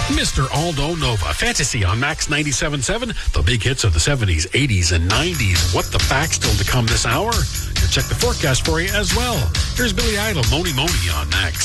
Mr. Aldo Nova, Fantasy on Max 97.7. The big hits of the 70s, 80s, and 90s. What the facts still to come this hour? We'll check the forecast for you as well. Here's Billy Idol, Moni Moni on Max.